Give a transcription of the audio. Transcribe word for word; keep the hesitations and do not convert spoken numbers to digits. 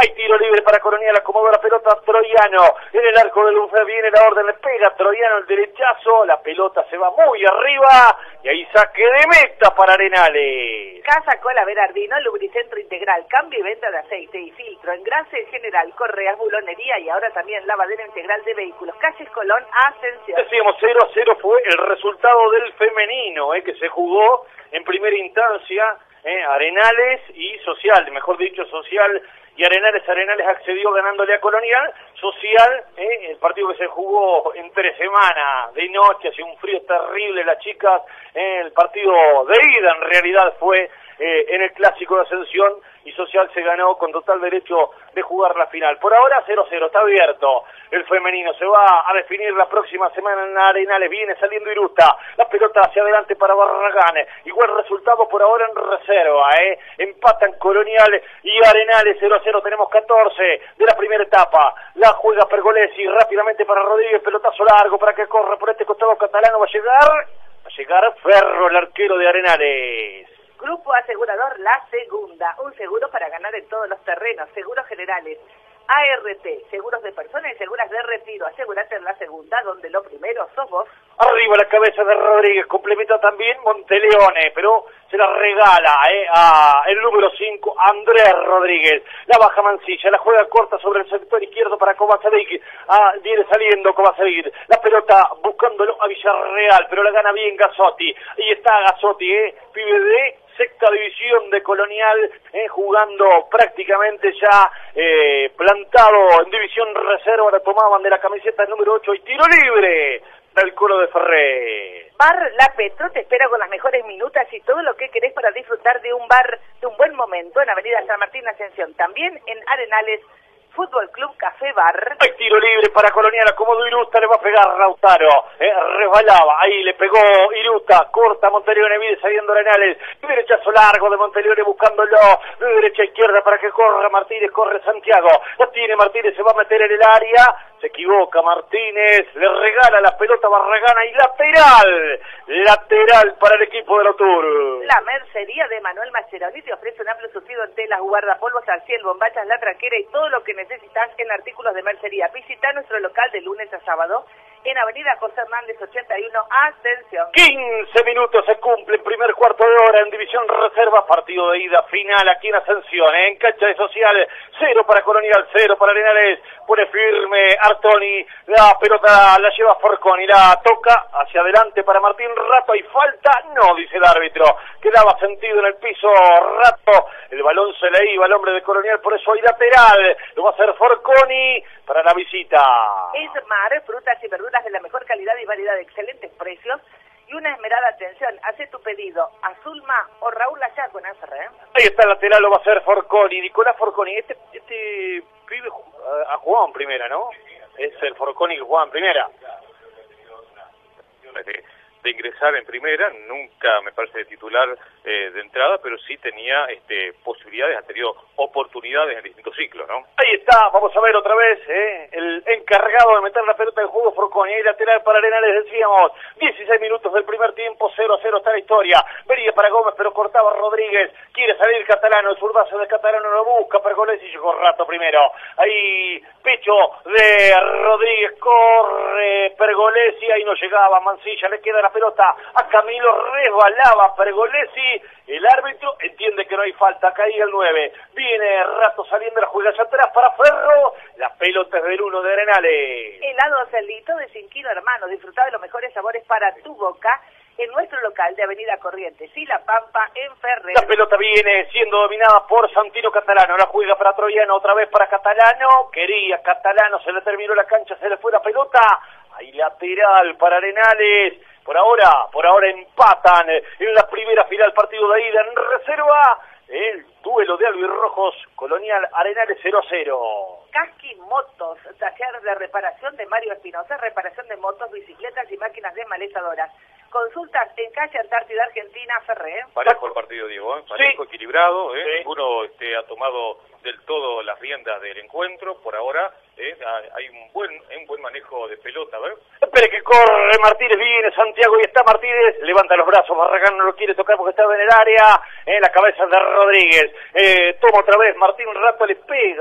Hay tiro libre para Colonial, acomoda la pelota Troyano. En el arco del Unfe viene la orden, le pega Troyano el derechazo. La pelota se va muy arriba. Y ahí saque de meta para Arenales. Casa Cola Berardino, lubricentro integral, cambio y venta de aceite y filtro, engrase en general, correas, bulonería y ahora también lavadero integral de vehículos. Calles Colón, Ascensión. Decíamos cero a cero fue el resultado del femenino, eh, que se jugó en primera instancia, eh, Arenales y Social, mejor dicho Social y Arenales. Arenales accedió ganándole a Colonial. Social, eh, el partido que se jugó en tres semanas, de noche, hacía un frío terrible las chicas, eh, el partido de ida en realidad fue eh, en el clásico de Ascensión, y Social se ganó con total derecho de jugar la final. Por ahora cero a cero, está abierto el femenino, se va a definir la próxima semana en Arenales. Viene saliendo Irusta, la pelota hacia adelante para Barragán, igual resultado por ahora en reserva, eh. empatan Colonial y Arenales cero a cero, tenemos catorce de la primera etapa, la juega Pergolesi rápidamente para Rodríguez, pelotazo largo para que corra por este costado Catalano, va a llegar, va a llegar Ferro, el arquero de Arenales. Grupo Asegurador La Segunda, un seguro para ganar en todos los terrenos, seguros generales, A R T, seguros de personas y seguras de retiro. Asegúrate en La Segunda, donde lo primero sos vos. Arriba la cabeza de Rodríguez, complementa también Monteleone, pero se la regala eh, a el número cinco, Andrés Rodríguez. La baja Mancilla, la juega corta sobre el sector izquierdo para Kovacevic. Ah, viene saliendo Kovacevic. La pelota buscándolo a Villarreal, pero la gana bien Gazzotti. Ahí está Gazzotti, eh, pibe de sexta división de Colonial, eh, jugando prácticamente ya eh, plantado en división reserva. La tomaban de la camiseta el número ocho y tiro libre del Colo de Ferré. Bar La Petro te espera con las mejores minutas y todo lo que querés para disfrutar de un bar, de un buen momento en Avenida San Martín Ascensión. También en Arenales, Fútbol Club Café Bar. Hay tiro libre para Colonial, acomodó Irusta, le va a pegar Lautaro, eh, resbalaba, ahí le pegó Irusta, corta Monteleone, viene saliendo Arenales, derechazo largo de Monteleone buscándolo, de derecha a izquierda para que corra Martínez, corre Santiago, la tiene Martínez, se va a meter en el área, se equivoca Martínez, le regala la pelota a Barragana y lateral, lateral para el equipo de Lotur. La mercería de Manuel Mascheroni te ofrece un amplio surtido en telas, guardapolvos, al cielo, bombachas, la tranquera y todo lo que necesitas en artículos de mercería. Visita nuestro local de lunes a sábado en Avenida José Hernández ochenta y uno, Ascensión. quince minutos se cumple, primer cuarto de hora en división reserva, partido de ida final aquí en Ascensión, ¿eh? En cancha de Social, cero para Colonial, cero para Arenales, pone firme Artoni, la pelota la lleva Forconi, la toca hacia adelante para Martín Rato, y falta, no, dice el árbitro, quedaba sentido en el piso Rato, el balón se le iba al hombre de Colonial, por eso hay lateral, lo va a hacer Forconi para la visita. Esmar, frutas y verduras de la mejor calidad y variedad de excelentes precios y una esmerada atención. Hace tu pedido a Zulma o Raúl Lachaco en F R, ¿eh? Ahí está el lateral, lo va a hacer Forconi, Nicolás Forconi. Este, este pibe ha jugado en primera, ¿no? Es el Forconi que jugaba en primera. De ingresar en primera, nunca me parece de titular eh, de entrada, pero sí tenía este, posibilidades, ha tenido oportunidades en distintos ciclos, ¿no? Ahí está, vamos a ver otra vez, eh, el encargado de meter la pelota en juego, Forconi, ahí lateral para Arenales, decíamos, dieciséis minutos del primer tiempo, cero a cero está la historia, venía para Gómez, pero cortaba Rodríguez, quiere salir Catalano, el zurdazo de Catalano lo busca, Pergolesi llegó Rato primero, ahí pecho de Rodríguez, corre Pergolesi, ahí no llegaba, Mancilla, le queda la pelota a Camilo, resbalaba Pergolesi, el árbitro entiende que no hay falta, caía el nueve, viene Rato saliendo, la juega hacia atrás para Ferro, la pelota es del uno de Arenales. Helado Celito de Cinquino Hermano, disfruta de los mejores sabores para tu boca en nuestro local de Avenida Corrientes y La Pampa en Ferrer. La pelota viene siendo dominada por Santino Catalano, la juega para Troyano, otra vez para Catalano, quería Catalano, se le terminó la cancha, se le fue la pelota, ahí lateral para Arenales. Por ahora, por ahora empatan en la primera final, partido de ida en reserva, el duelo de albirrojos, Colonial Arenales cero a cero. Casqui Motos, taller de reparación de Mario Espinosa, reparación de motos, bicicletas y máquinas desmalezadoras. Consultas en calle Antártida Argentina, Ferré. Parejo el partido, Diego, ¿eh? Parejo, sí. Equilibrado, ¿eh? Sí. Ninguno este, ha tomado del todo las riendas del encuentro, por ahora ¿eh? hay un buen un buen manejo de pelota, ¿ver? Espere que corre Martínez, viene Santiago y está Martínez, levanta los brazos, Barragán no lo quiere tocar porque estaba en el área, en la cabeza de Rodríguez, eh, toma otra vez, Martín Rato le pega.